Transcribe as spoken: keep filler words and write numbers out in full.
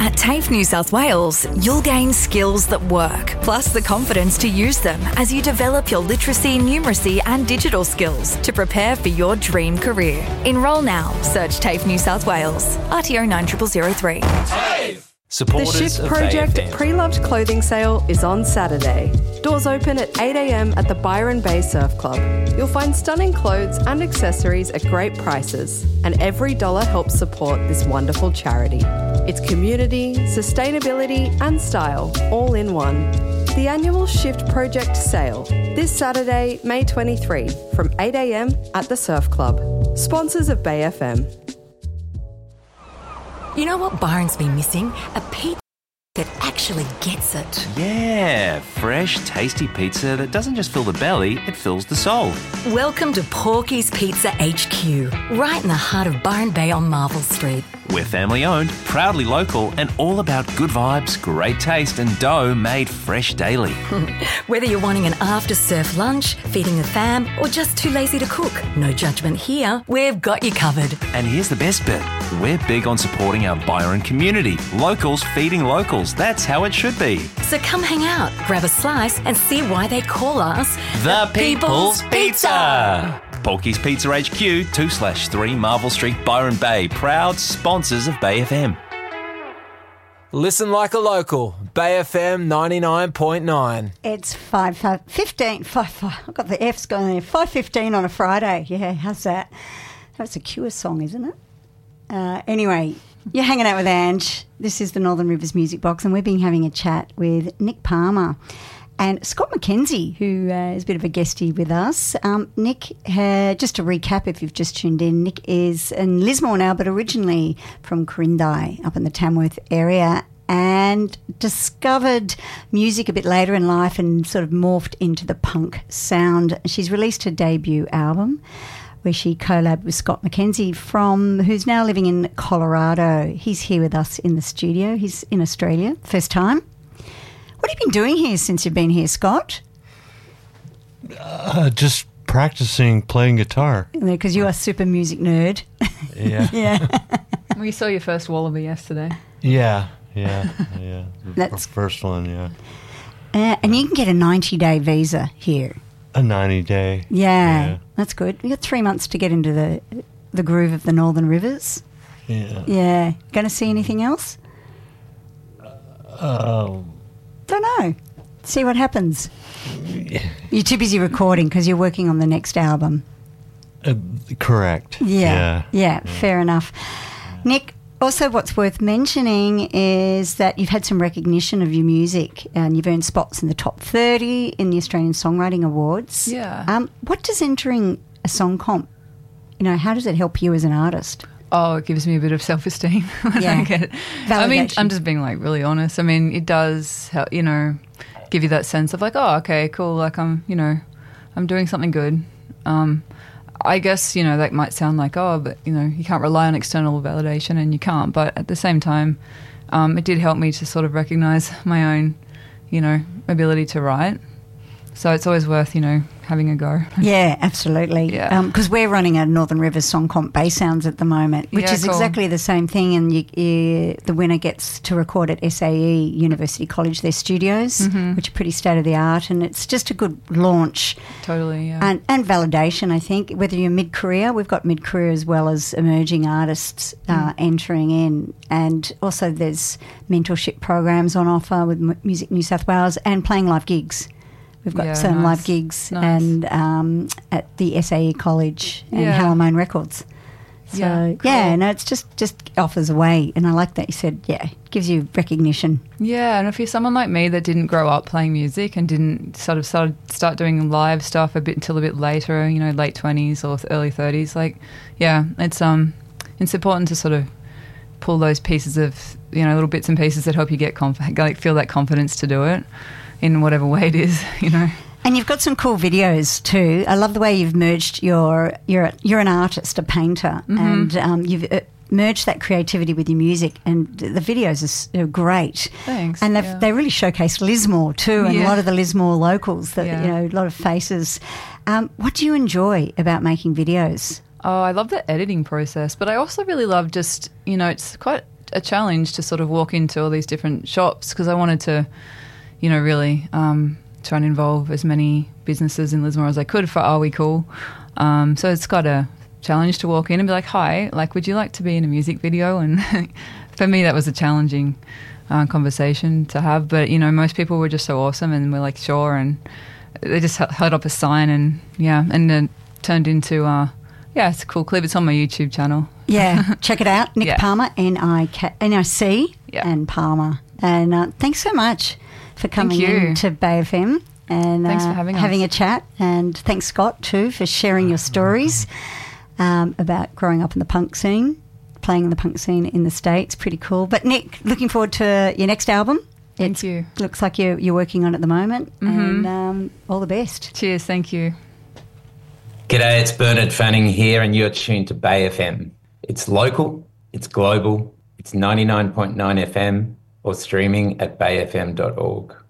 At TAFE New South Wales, you'll gain skills that work, plus the confidence to use them as you develop your literacy, numeracy and digital skills to prepare for your dream career. Enrol now. Search TAFE New South Wales. R T O nine zero zero zero three. TAFE! Supporters the Shift of Project Bay F M. pre-loved clothing sale is on Saturday. Doors open at eight a.m. at the Byron Bay Surf Club. You'll find stunning clothes and accessories at great prices, and every dollar helps support this wonderful charity. It's community, sustainability and style all in one. The annual Shift Project sale this Saturday, May twenty-third from eight a.m. at the Surf Club. Sponsors of Bay F M. You know what Byron's been missing? A pizza that actually gets it. Yeah, fresh, tasty pizza that doesn't just fill the belly, it fills the soul. Welcome to Porky's Pizza H Q, right in the heart of Byron Bay on Marvel Street. We're family owned, proudly local, and all about good vibes, great taste, and dough made fresh daily. Whether you're wanting an after-surf lunch, feeding the fam, or just too lazy to cook, no judgment here. We've got you covered. And here's the best bit. We're big on supporting our Byron community. Locals feeding locals. That's how it should be. So come hang out, grab a slice, and see why they call us The People's Pizza. Porky's Pizza H Q, two slash three Marvel Street, Byron Bay. Proud sponsors of Bay F M. Listen like a local. Bay F M ninety-nine point nine. It's five, five, fifteen, five, five. I've got the F's going there. five fifteen on a Friday. Yeah, how's that? That's a Cure song, isn't it? Uh, anyway, you're hanging out with Ange. This is the Northern Rivers Music Box, and we've been having a chat with Nick Palmer and Scott McKenzie, who uh, is a bit of a guestie with us. Um, Nick, uh, just to recap if you've just tuned in, Nick is in Lismore now, but originally from Corindai, up in the Tamworth area, and discovered music a bit later in life and sort of morphed into the punk sound. She's released her debut album, where she collabed with Scott McKenzie, from who's now living in Colorado. He's here with us in the studio. He's in Australia, first time. What have you been doing here since you've been here, Scott? Uh, just practicing playing guitar. Because you're a super music nerd. Yeah. Yeah. We saw your first Wallaby yesterday. Yeah, yeah, yeah. The That's- first one, yeah. Uh, and you can get a ninety-day visa here. A ninety-day. Yeah, Yeah. that's good. You got three months to get into the the groove of the Northern Rivers. Yeah. Yeah. Going to see anything else? Uh, Don't know. See what happens. You're too busy recording because you're working on the next album. uh, correct. Yeah, Yeah. yeah, fair enough. Nick, also what's worth mentioning is that you've had some recognition of your music, and you've earned spots in the top thirty in the Australian Songwriting Awards. Yeah. Um, what does entering a song comp, you know, how does it help you as an artist? Oh, it gives me a bit of self-esteem. when Yeah. I get it. I mean, Validation. I'm just being like really honest. I mean, it does help, you know, give you that sense of like, oh, okay, cool. Like I'm, you know, I'm doing something good. Um, I guess, you know, that might sound like, oh, but, you know, you can't rely on external validation, and you can't. But at the same time, um, it did help me to sort of recognise my own, you know, ability to write. So it's always worth, you know, having a go. Yeah, absolutely. Yeah. Because we're running a Northern Rivers Song Comp Bay Sounds at the moment, which Yeah, is cool. exactly the same thing. And you, you, the winner gets to record at S A E University College, their studios, Mm-hmm. which are pretty state of the art. And it's just a good launch Totally, yeah. and, and validation, I think. Whether you're mid-career, we've got mid-career as well as emerging artists uh, Mm. entering in. And also there's mentorship programs on offer with M- Music New South Wales and playing live gigs. We've got Yeah, some nice. live gigs Nice. and um, at the S A E College and Yeah. Halamone Records. So Yeah, yeah, cool. no, it's just just offers away, and I like that you said yeah, gives you recognition. Yeah, and if you're someone like me that didn't grow up playing music and didn't sort of start, start doing live stuff a bit until a bit later, you know, late twenties or early thirties, like, yeah, it's um, it's important to sort of pull those pieces of, you know, little bits and pieces that help you get conf- like feel that confidence to do it in whatever way it is, you know. And you've got some cool videos too. I love the way you've merged your you're you're an artist, a painter, Mm-hmm. and um, you've uh, merged that creativity with your music, and the videos are, s- are great. Thanks, And they've, yeah. they really showcase Lismore too, and a Yeah. lot of the Lismore locals. That Yeah. you know, a lot of faces. Um, what do you enjoy about making videos? Oh, I love the editing process, but I also really love just, you know, it's quite a challenge to sort of walk into all these different shops because I wanted to, you know, really um, try and involve as many businesses in Lismore as I could for Are We Cool. Um, so it's got a challenge to walk in and be like, hi, like, would you like to be in a music video? And for me, that was a challenging uh, conversation to have. But, you know, most people were just so awesome and we're like, sure. And they just h- held up a sign and, yeah, and then turned into, uh, yeah, it's a cool clip. It's on my YouTube channel. Yeah, check it out. Nick Yeah. Palmer, N I K N I C Yeah. and Palmer. And uh, thanks so much for coming you. in to Bay F M and Thanks uh, for having having us. a chat. And thanks, Scott, too, for sharing your stories um, about growing up in the punk scene, playing in the punk scene in the States. Pretty cool. But, Nick, looking forward to your next album. Thank you. Looks like you're, you're working on it at the moment. Mm-hmm. And um, all the best. Cheers. Thank you. G'day, it's Bernard Fanning here, and you're tuned to Bay F M. It's local, it's global, it's ninety-nine point nine F M, or streaming at bay f m dot org.